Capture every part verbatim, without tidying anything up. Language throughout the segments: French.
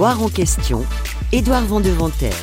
Loire en question, Édouard Vandeventer.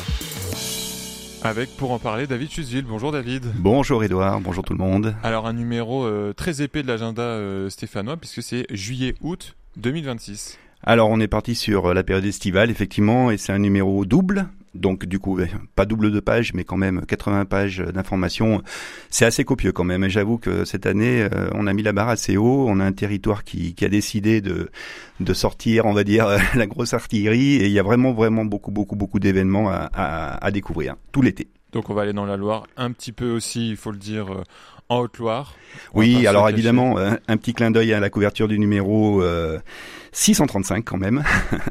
Avec, pour en parler, David Chusville. Bonjour David. Bonjour Édouard, bonjour tout le monde. Alors un numéro euh, très épais de l'agenda euh, stéphanois, puisque c'est juillet-août deux mille vingt-six. Alors on est parti sur la période estivale, effectivement, et c'est un numéro double. Donc du coup, pas double de pages, mais quand même quatre-vingts pages d'informations. C'est assez copieux quand même. Et j'avoue que cette année, euh, on a mis la barre assez haut. On a un territoire qui, qui a décidé de, de sortir, on va dire, la grosse artillerie. Et il y a vraiment, vraiment beaucoup, beaucoup, beaucoup d'événements à, à, à découvrir tout l'été. Donc on va aller dans la Loire, un petit peu aussi, il faut le dire, euh, en Haute-Loire. On Oui, alors évidemment, un, un petit clin d'œil à la couverture du numéro euh, six cent trente-cinq quand même.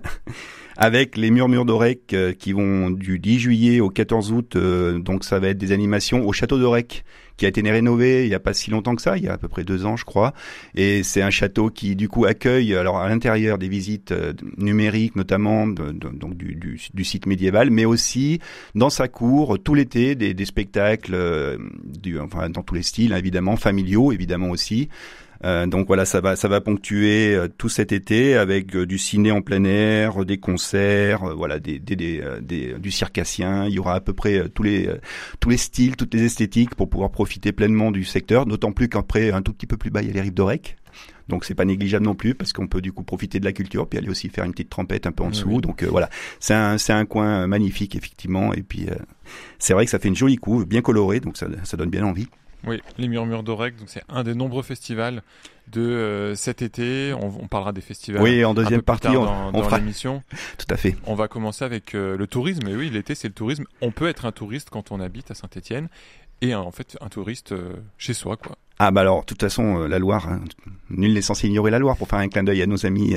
Avec les Murmures d'Aurec euh, qui vont du dix juillet au quatorze août, euh, donc ça va être des animations au château d'Aurec, qui a été rénové il y a pas si longtemps que ça, il y a à peu près deux ans je crois, et c'est un château qui du coup accueille alors à l'intérieur des visites euh, numériques notamment de, de, donc du, du, du site médiéval, mais aussi dans sa cour tout l'été des, des spectacles, euh, du, enfin dans tous les styles évidemment, familiaux évidemment aussi. Euh, donc voilà, ça va, ça va ponctuer euh, tout cet été avec euh, du ciné en plein air, des concerts, euh, voilà, des, des, des, des, du circassien. Il y aura à peu près euh, tous les, euh, tous les styles, toutes les esthétiques pour pouvoir profiter pleinement du secteur. D'autant plus qu'après, un tout petit peu plus bas, il y a les rives d'Aurec. Donc c'est pas négligeable non plus parce qu'on peut du coup profiter de la culture puis aller aussi faire une petite trempette un peu en dessous. Oui. Donc euh, voilà, c'est un, c'est un coin magnifique effectivement. Et puis euh, c'est vrai que ça fait une jolie couve, bien colorée, donc ça, ça donne bien envie. Oui, les Murmures d'Aurec, donc c'est un des nombreux festivals de euh, cet été. On, on parlera des festivals. Oui, en deuxième un peu partie, plus tard on, dans, on dans fera l'émission. Tout à fait. On va commencer avec euh, le tourisme. Et oui, l'été, c'est le tourisme. On peut être un touriste quand on habite à Saint-Étienne et en fait un touriste euh, chez soi, quoi. Ah bah alors, de toute façon, euh, la Loire, hein, nul n'est censé ignorer la Loire pour faire un clin d'œil à nos amis.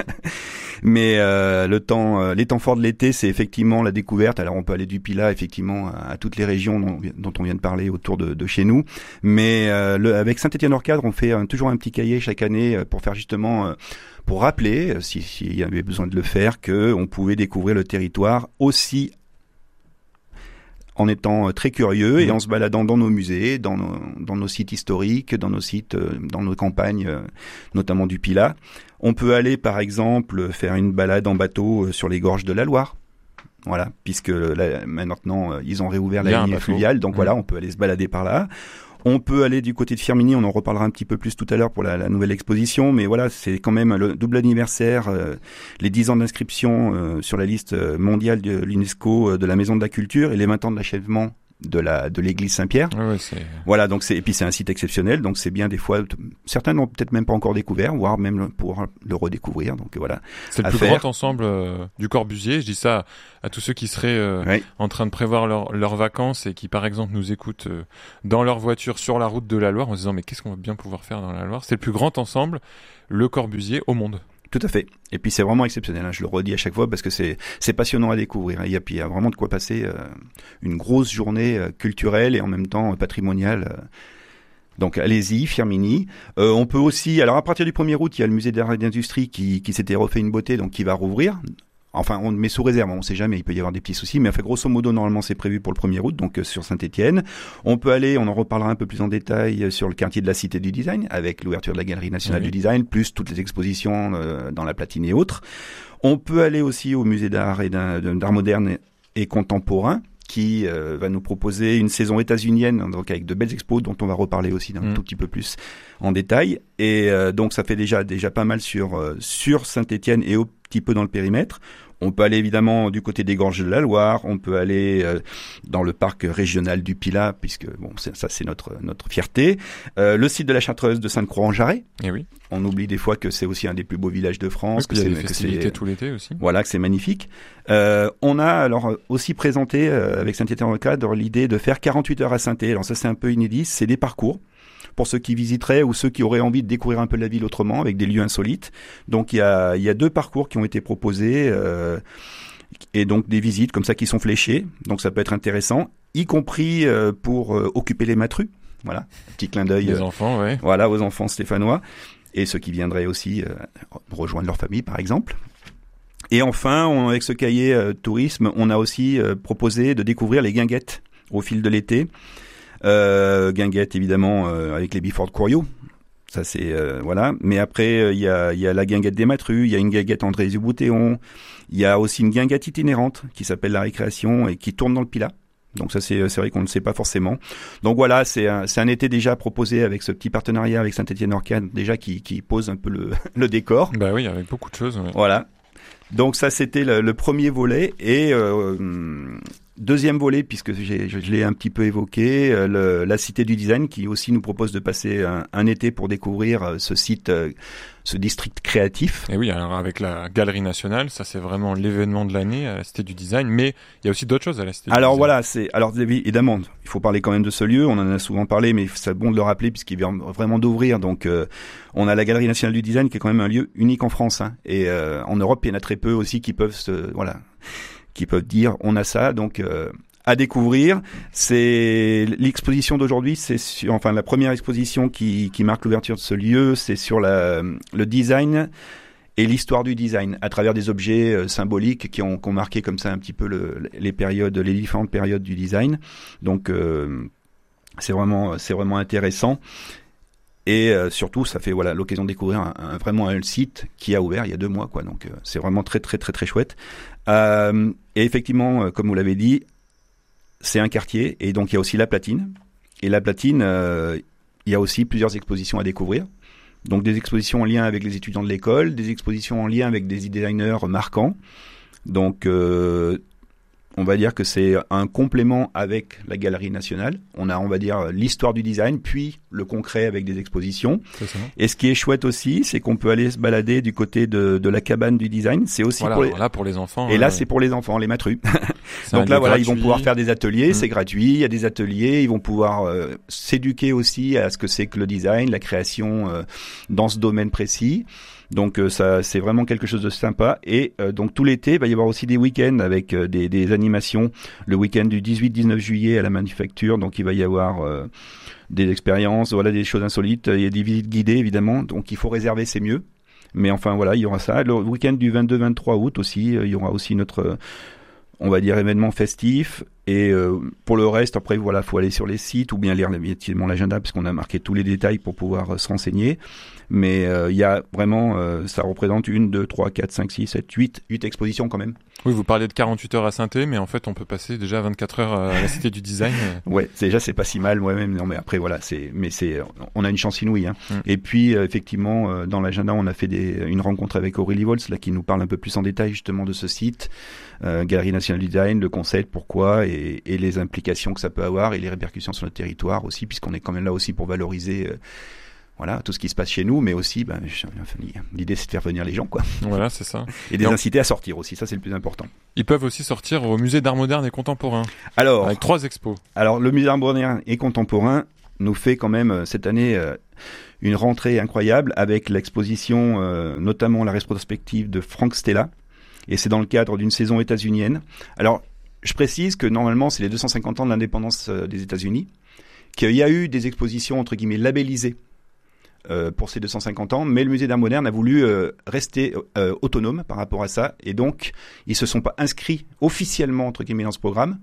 Mais euh, le temps, euh, les temps forts de l'été, c'est effectivement la découverte. Alors on peut aller du Pilat effectivement à, à toutes les régions dont, dont on vient de parler autour de, de chez nous. Mais euh, le, avec Saint-Étienne-Hors-Cadre, on fait euh, toujours un petit cahier chaque année euh, pour faire justement, euh, pour rappeler, euh, s'il si y avait besoin de le faire, que on pouvait découvrir le territoire aussi en étant très curieux et en se baladant dans nos musées, dans nos, dans nos sites historiques, dans nos sites, dans nos campagnes, notamment du Pilat. On peut aller, par exemple, faire une balade en bateau sur les gorges de la Loire. Voilà, puisque là, maintenant, ils ont réouvert la ligne fluviale, donc mmh. voilà, on peut aller se balader par là. On peut aller du côté de Firminy, on en reparlera un petit peu plus tout à l'heure pour la, la nouvelle exposition, mais voilà, c'est quand même le double anniversaire, euh, les dix ans d'inscription euh, sur la liste mondiale de l'UNESCO euh, de la Maison de la Culture et les vingt ans de l'achèvement de la de l'église Saint-Pierre. Ouais, c'est... Voilà, donc c'est et puis c'est un site exceptionnel, donc c'est bien des fois t- certains n'ont peut-être même pas encore découvert, voire même pour le redécouvrir. Donc voilà. C'est le plus faire. grand ensemble euh, du Corbusier. Je dis ça à, à tous ceux qui seraient euh, oui. en train de prévoir leur, leurs vacances et qui par exemple nous écoutent euh, dans leur voiture sur la route de la Loire en se disant mais qu'est-ce qu'on va bien pouvoir faire dans la Loire. C'est le plus grand ensemble, le Corbusier au monde. Tout à fait. Et puis c'est vraiment exceptionnel, hein. Je le redis à chaque fois parce que c'est c'est passionnant à découvrir. Il y a, puis il y a vraiment de quoi passer euh, une grosse journée euh, culturelle et en même temps euh, patrimoniale. Euh. Donc allez-y, Firminy. Euh, on peut aussi, alors à partir du premier août, il y a le musée d'art et d'industrie qui, qui s'était refait une beauté, donc qui va rouvrir. Enfin, on met sous réserve, on ne sait jamais, il peut y avoir des petits soucis, mais enfin, grosso modo, normalement, c'est prévu pour le premier août, donc euh, sur Saint-Étienne. On peut aller, on en reparlera un peu plus en détail, euh, sur le quartier de la Cité du Design, avec l'ouverture de la Galerie nationale oui. du design, plus toutes les expositions euh, dans la Platine et autres. On peut aller aussi au musée d'art et d'art moderne et contemporain, qui euh, va nous proposer une saison états-unienne, donc avec de belles expos dont on va reparler aussi d'un mmh. tout petit peu plus en détail. Et euh, donc ça fait déjà déjà pas mal sur euh, sur Saint-Étienne et un petit peu dans le périmètre. On peut aller évidemment du côté des gorges de la Loire, on peut aller euh, dans le parc régional du Pilat, puisque bon, c'est, ça c'est notre notre fierté. Euh, le site de la Chartreuse de Sainte-Croix-en-Jarret. Et oui. On oublie des fois que c'est aussi un des plus beaux villages de France. Oui, que, que c'est, des festivités que c'est, tout l'été aussi. Voilà, que c'est magnifique. Euh, on a alors aussi présenté euh, avec Saint-Étienne-Hors-Cadre l'idée de faire quarante-huit heures à Saint-Étienne. Alors ça c'est un peu inédit, c'est des parcours pour ceux qui visiteraient ou ceux qui auraient envie de découvrir un peu la ville autrement, avec des lieux insolites. Donc il y a, il y a deux parcours qui ont été proposés, euh, et donc des visites comme ça qui sont fléchées, donc ça peut être intéressant, y compris euh, pour euh, occuper les matrues. Voilà, petit clin d'œil. Les euh, enfants, ouais. Voilà, aux enfants stéphanois, et ceux qui viendraient aussi euh, rejoindre leur famille, par exemple. Et enfin, on, avec ce cahier euh, tourisme, on a aussi euh, proposé de découvrir les guinguettes au fil de l'été. Euh, guinguettes évidemment euh, avec les Biford Couriot, Ça c'est euh, voilà. Mais après il y a il y a la guinguette des Matrues, il y a une guinguette André Zuboutéon, il y a aussi une guinguette itinérante qui s'appelle La Récréation et qui tourne dans le Pilat. Donc ça c'est c'est vrai qu'on ne sait pas forcément. Donc voilà, c'est un c'est un été déjà proposé avec ce petit partenariat avec Saint-Étienne-Orcade déjà qui qui pose un peu le le décor. Bah oui, avec beaucoup de choses. Ouais. Voilà. Donc ça c'était le, le premier volet et euh, deuxième volet puisque j'ai, je, je l'ai un petit peu évoqué, euh, le, la Cité du Design qui aussi nous propose de passer un, un été pour découvrir euh, ce site, euh, ce district créatif. Et oui, alors avec la Galerie Nationale, ça c'est vraiment l'événement de l'année à la Cité du Design, mais il y a aussi d'autres choses à la Cité du alors Design. Voilà, c'est alors évidemment il faut parler quand même de ce lieu, on en a souvent parlé, mais c'est bon de le rappeler puisqu'il vient vraiment d'ouvrir. Donc euh, on a la Galerie Nationale du Design qui est quand même un lieu unique en France, hein, et euh, en Europe il y en a très peu aussi qui peuvent se voilà qui peuvent dire on a ça. Donc euh, à découvrir, c'est l'exposition d'aujourd'hui, c'est sur, enfin la première exposition qui qui marque l'ouverture de ce lieu, c'est sur la le design et l'histoire du design à travers des objets euh, symboliques qui ont, qui ont marqué comme ça un petit peu le, les périodes, les différentes périodes du design. Donc euh, c'est vraiment c'est vraiment intéressant. Et euh, surtout, ça fait voilà l'occasion de découvrir un, un, vraiment un site qui a ouvert il y a deux mois, quoi. Donc euh, c'est vraiment très très très très chouette. Euh, et effectivement, euh, comme vous l'avez dit, c'est un quartier et donc il y a aussi la Platine. Et la Platine, euh, il y a aussi plusieurs expositions à découvrir. Donc des expositions en lien avec les étudiants de l'école, des expositions en lien avec des designers marquants. Donc euh, on va dire que c'est un complément avec la Galerie Nationale. On a, on va dire, l'histoire du design, puis le concret avec des expositions. C'est ça. Et ce qui est chouette aussi, c'est qu'on peut aller se balader du côté de, de la cabane du design. C'est aussi voilà, pour les... là pour les enfants. Et là, euh... c'est pour les enfants, les Matrues. Donc là, voilà, gratuit. Ils vont pouvoir faire des ateliers. Mmh. C'est gratuit. Il y a des ateliers. Ils vont pouvoir euh, s'éduquer aussi à ce que c'est que le design, la création euh, dans ce domaine précis. Donc euh, ça, c'est vraiment quelque chose de sympa. Et euh, donc tout l'été, il va y avoir aussi des week-ends avec euh, des, des animations. Le week-end du dix-huit dix-neuf juillet à la Manufacture. Donc il va y avoir euh, des expériences, voilà, des choses insolites. Il y a des visites guidées évidemment. Donc il faut réserver, c'est mieux. Mais enfin voilà, il y aura ça. Le week-end du vingt-deux vingt-trois août aussi, euh, il y aura aussi notre, euh, on va dire, événement festif. Et euh, pour le reste, après voilà, faut aller sur les sites ou bien lire effectivement l'agenda parce qu'on a marqué tous les détails pour pouvoir euh, se renseigner. Mais euh, il y a vraiment, euh, ça représente une, deux, trois, quatre, cinq, six, sept, huit, huit expositions quand même. Oui, vous parlez de quarante-huit heures à Saint-Thé, mais en fait, on peut passer déjà vingt-quatre heures à la Cité du Design. Ouais, c'est, déjà, c'est pas si mal, ouais, même. Non, mais après, voilà, c'est, mais c'est, on a une chance inouïe, hein. Mm. Et puis, euh, effectivement, euh, dans l'agenda, on a fait des, une rencontre avec Aurélie Volz, là, qui nous parle un peu plus en détail, justement, de ce site, euh, Galerie Nationale du Design, le concept, pourquoi, et, et les implications que ça peut avoir, et les répercussions sur notre territoire aussi, puisqu'on est quand même là aussi pour valoriser, euh, voilà, tout ce qui se passe chez nous, mais aussi, ben, l'idée c'est de faire venir les gens, quoi. Voilà, c'est ça. Et de les inciter à sortir aussi, ça c'est le plus important. Ils peuvent aussi sortir au musée d'art moderne et contemporain. Alors, avec trois expos. Alors, le musée d'art moderne et contemporain nous fait quand même cette année euh, une rentrée incroyable avec l'exposition, euh, notamment la rétrospective de Frank Stella, et c'est dans le cadre d'une saison états-unienne. Alors, je précise que normalement c'est les deux cent cinquante ans de l'indépendance euh, des États-Unis, qu'il y a eu des expositions entre guillemets labellisées Euh, pour ces deux cent cinquante ans, mais le musée d'art moderne a voulu euh, rester euh, autonome par rapport à ça, et donc ils se sont pas inscrits officiellement entre guillemets dans ce programme,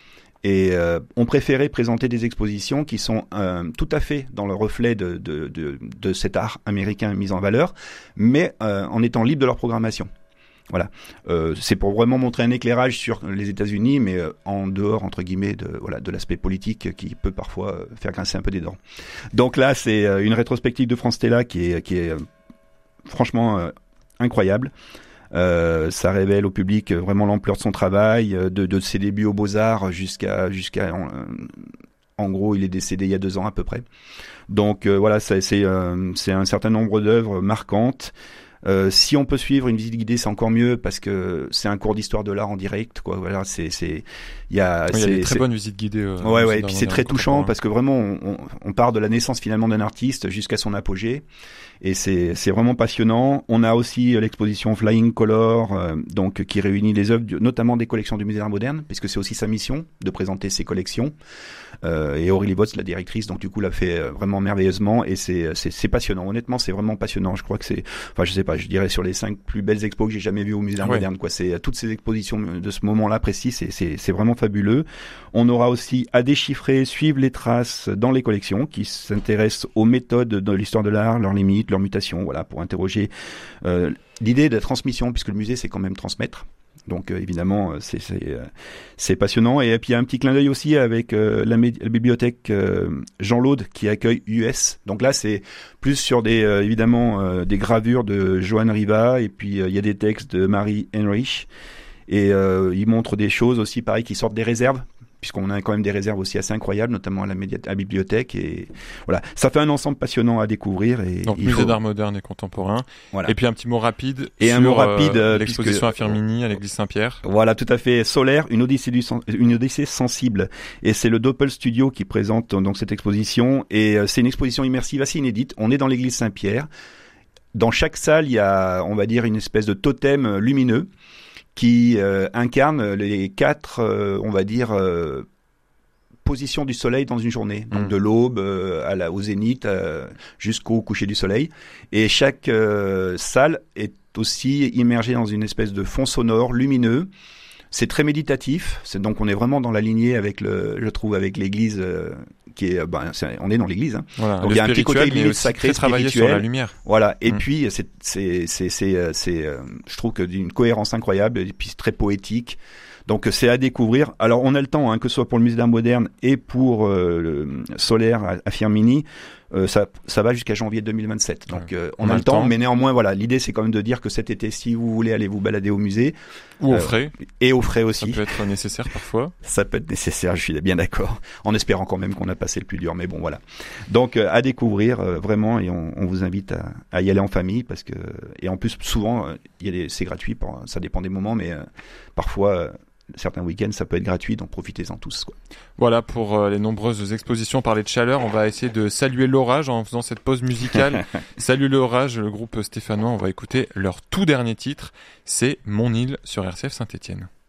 et euh, ont préféré présenter des expositions qui sont euh, tout à fait dans le reflet de, de, de, de cet art américain mis en valeur, mais euh, en étant libre de leur programmation. Voilà, euh, c'est pour vraiment montrer un éclairage sur les États-Unis, mais euh, en dehors entre guillemets de voilà de l'aspect politique qui peut parfois euh, faire grincer un peu des dents. Donc là, c'est euh, une rétrospective de Frank Stella qui est qui est euh, franchement euh, incroyable. Euh, ça révèle au public euh, vraiment l'ampleur de son travail, euh, de, de ses débuts aux Beaux-Arts jusqu'à jusqu'à en, en gros, il est décédé il y a deux ans à peu près. Donc euh, voilà, c'est c'est, euh, c'est un certain nombre d'œuvres marquantes. Euh, si on peut suivre une visite guidée, c'est encore mieux parce que c'est un cours d'histoire de l'art en direct, quoi. Voilà, c'est c'est il y a oui, c'est, il y a des très c'est... bonnes visites guidées. Euh, ouais ouais, et puis c'est très touchant parce que vraiment on, on, on part de la naissance finalement d'un artiste jusqu'à son apogée, et c'est c'est vraiment passionnant. On a aussi l'exposition Flying Color, euh, donc qui réunit les œuvres notamment des collections du musée d'art moderne, puisque c'est aussi sa mission de présenter ses collections. Euh, et Aurélie Votz, la directrice, donc du coup l'a fait vraiment merveilleusement, et c'est c'est c'est passionnant. Honnêtement, c'est vraiment passionnant. Je crois que c'est, enfin je sais pas. bah, je dirais sur les cinq plus belles expos que j'ai jamais vues au musée d'art ouais. moderne, quoi. C'est toutes ces expositions de ce moment-là précis, c'est, c'est, c'est vraiment fabuleux. On aura aussi à déchiffrer, suivre les traces dans les collections, qui s'intéressent aux méthodes de l'histoire de l'art, leurs limites, leurs mutations, voilà, pour interroger euh, l'idée de la transmission, puisque le musée c'est quand même transmettre. Donc euh, évidemment, c'est, c'est, euh, c'est passionnant. Et puis il y a un petit clin d'œil aussi avec euh, la, mé- la bibliothèque euh, Jean Laude qui accueille U S. Donc là, c'est plus sur des euh, évidemment euh, des gravures de Johan Riva, et puis euh, il y a des textes de Marie Henrich. Et euh, il montre des choses aussi, pareil, qui sortent des réserves, puisqu'on a quand même des réserves aussi assez incroyables, notamment à la, médi- à la bibliothèque. Et voilà, ça fait un ensemble passionnant à découvrir. Et donc il musée faut... d'art moderne et contemporain. Voilà. Et puis un petit mot rapide et sur un mot rapide, euh, l'exposition puisque... à Firminy à l'église Saint-Pierre. Voilà, tout à fait. Solaire, une odyssée, du sen... une odyssée sensible. Et c'est le Doppel Studio qui présente donc cette exposition. Et euh, c'est une exposition immersive assez inédite. On est dans l'église Saint-Pierre. Dans chaque salle, il y a, on va dire, une espèce de totem lumineux qui euh, incarne les quatre, euh, on va dire, euh, position du soleil dans une journée, donc mmh. de l'aube euh, à la, au zénith euh, jusqu'au coucher du soleil. Et chaque euh, salle est aussi immergée dans une espèce de fond sonore lumineux. C'est très méditatif. C'est donc on est vraiment dans la lignée avec le, je trouve, avec l'église euh, qui est, ben, c'est, on est dans l'église. Hein. Voilà, donc il y a un petit côté limite sacré, travailler sur la lumière. Voilà. Et mmh. puis Mm. c'est, c'est, c'est, c'est, c'est, euh, je trouve que d'une cohérence incroyable et puis très poétique. Donc c'est à découvrir. Alors on a le temps, hein, que ce soit pour le musée d'art moderne et pour euh, le Solaire à, à Firminy, euh, ça, ça va jusqu'à janvier deux mille vingt-sept. Donc euh, on, on a, a le temps, temps, mais néanmoins voilà, l'idée c'est quand même de dire que cet été, si vous voulez aller vous balader au musée, ou au frais, euh, et au frais aussi, ça peut être nécessaire parfois. Ça peut être nécessaire, je suis bien d'accord. En espérant quand même qu'on a passé le plus dur, mais bon voilà. Donc euh, à découvrir euh, vraiment, et on, on vous invite à, à y aller en famille parce que et en plus souvent euh, il y a des, c'est gratuit, pour, ça dépend des moments, mais euh, parfois euh, certains week-ends, ça peut être gratuit, donc profitez-en tous, quoi. Voilà pour euh, les nombreuses expositions. Parler de chaleur, on va essayer de saluer l'orage en faisant cette pause musicale. Salut l'orage, le groupe stéphanois. On va écouter leur tout dernier titre, c'est Mon île sur R C F Saint-Étienne.